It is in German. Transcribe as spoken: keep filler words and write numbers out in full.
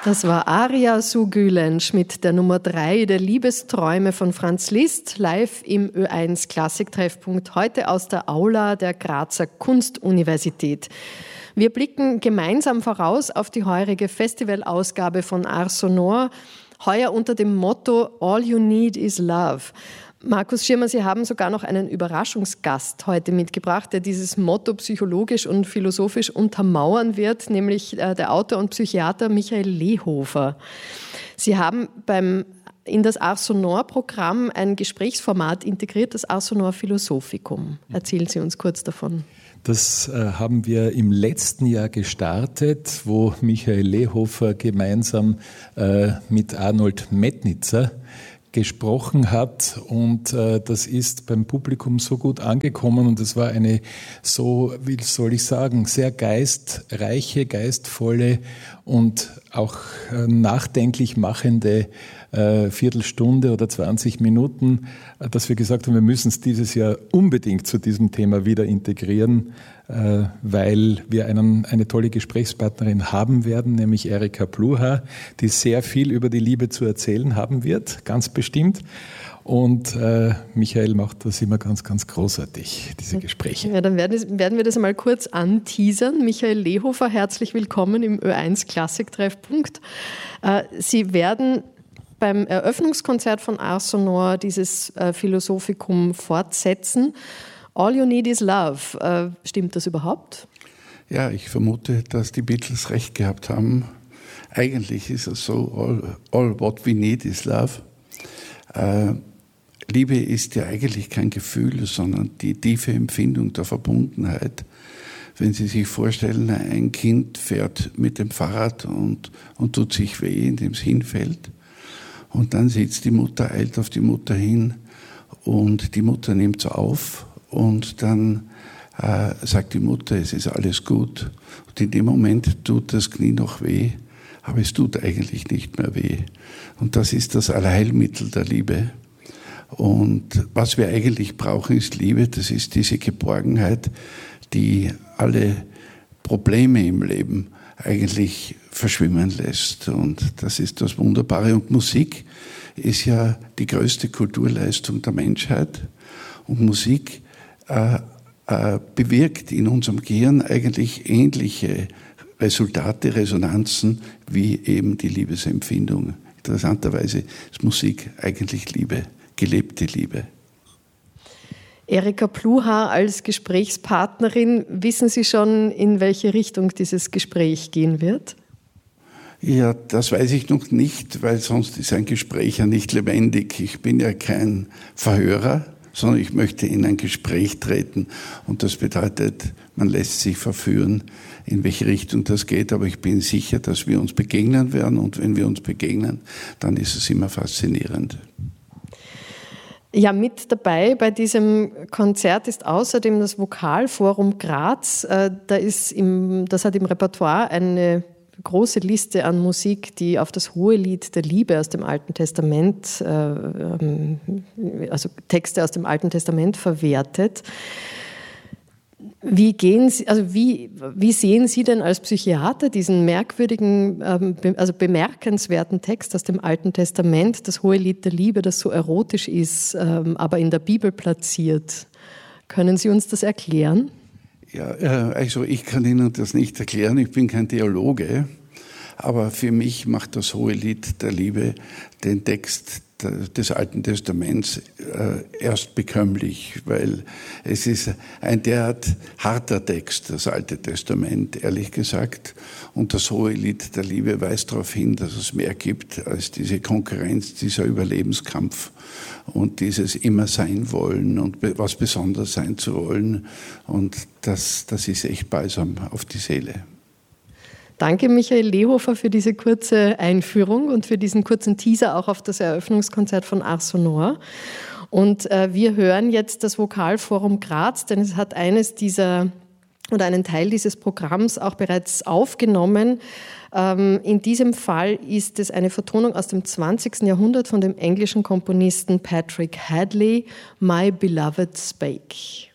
Das war Aria zu Gülensch mit der Nummer drei der Liebesträume von Franz Liszt, live im Ö eins Klassiktreffpunkt, heute aus der Aula der Grazer Kunstuniversität. Wir blicken gemeinsam voraus auf die heurige Festivalausgabe von Ars Sonor, heuer unter dem Motto All You Need Is Love. Markus Schirmer, Sie haben sogar noch einen Überraschungsgast heute mitgebracht, der dieses Motto psychologisch und philosophisch untermauern wird, nämlich der Autor und Psychiater Michael Lehofer. Sie haben beim, in das Ars Sonor-Programm ein Gesprächsformat integriert, das Ars Sonor Philosophicum. Erzählen Sie uns kurz davon. Das äh, haben wir im letzten Jahr gestartet, wo Michael Lehofer gemeinsam äh, mit Arnold Metnitzer gesprochen hat, und äh, das ist beim Publikum so gut angekommen, und es war eine so, wie soll ich sagen, sehr geistreiche, geistvolle und auch äh, nachdenklich machende äh, Viertelstunde oder zwanzig Minuten, äh, dass wir gesagt haben, wir müssen es dieses Jahr unbedingt zu diesem Thema wieder integrieren, äh, weil wir einen, eine tolle Gesprächspartnerin haben werden, nämlich Erika Pluhar, die sehr viel über die Liebe zu erzählen haben wird, ganz bestimmt. Und äh, Michael macht das immer ganz, ganz großartig, diese Gespräche. Ja, dann werden, werden wir das mal kurz anteasern. Michael Lehofer, herzlich willkommen im Ö eins Klassiktreffpunkt. Äh, Sie werden beim Eröffnungskonzert von Ars Sonor dieses äh, Philosophikum fortsetzen. All You Need Is Love. Äh, stimmt das überhaupt? Ja, ich vermute, dass die Beatles recht gehabt haben. Eigentlich ist es so, all, all what we need is love. Äh, Liebe ist ja eigentlich kein Gefühl, sondern die tiefe Empfindung der Verbundenheit. Wenn Sie sich vorstellen, ein Kind fährt mit dem Fahrrad und, und tut sich weh, indem es hinfällt. Und dann sitzt die Mutter, eilt auf die Mutter hin, und die Mutter nimmt es auf, und dann äh, sagt die Mutter, es ist alles gut. Und in dem Moment tut das Knie noch weh, aber es tut eigentlich nicht mehr weh. Und das ist das Allheilmittel der Liebe. Und was wir eigentlich brauchen, ist Liebe. Das ist diese Geborgenheit, die alle Probleme im Leben eigentlich verschwimmen lässt. Und das ist das Wunderbare. Und Musik ist ja die größte Kulturleistung der Menschheit. Und Musik äh, äh, bewirkt in unserem Gehirn eigentlich ähnliche Resultate, Resonanzen wie eben die Liebesempfindung. Interessanterweise ist Musik eigentlich Liebe, gelebte Liebe. Erika Pluhar als Gesprächspartnerin, wissen Sie schon, in welche Richtung dieses Gespräch gehen wird? Ja, das weiß ich noch nicht, weil sonst ist ein Gespräch ja nicht lebendig. Ich bin ja kein Verhörer, sondern ich möchte in ein Gespräch treten. Und das bedeutet, man lässt sich verführen, in welche Richtung das geht. Aber ich bin sicher, dass wir uns begegnen werden. Und wenn wir uns begegnen, dann ist es immer faszinierend. Ja, mit dabei bei diesem Konzert ist außerdem das Vokalforum Graz. Da ist im, das hat im Repertoire eine große Liste an Musik, die auf das Hohelied der Liebe aus dem Alten Testament, also Texte aus dem Alten Testament verwertet. Wie gehen Sie, also wie, wie sehen Sie denn als Psychiater diesen merkwürdigen, also bemerkenswerten Text aus dem Alten Testament, das Hohelied der Liebe, das so erotisch ist, aber in der Bibel platziert? Können Sie uns das erklären? Ja, also ich kann Ihnen das nicht erklären, ich bin kein Theologe, aber für mich macht das Hohelied der Liebe den Text des Alten Testaments äh, erst bekömmlich, weil es ist ein derart harter Text, das Alte Testament, ehrlich gesagt. Und das Hohelied der Liebe weist darauf hin, dass es mehr gibt als diese Konkurrenz, dieser Überlebenskampf und dieses immer sein wollen und was besonders sein zu wollen. Und das, das ist echt balsam auf die Seele. Danke, Michael Lehofer, für diese kurze Einführung und für diesen kurzen Teaser auch auf das Eröffnungskonzert von Ars Sonor. Und äh, wir hören jetzt das Vokalforum Graz, denn es hat eines dieser oder einen Teil dieses Programms auch bereits aufgenommen. Ähm, in diesem Fall ist es eine Vertonung aus dem zwanzigsten Jahrhundert von dem englischen Komponisten Patrick Hadley, My Beloved Spake.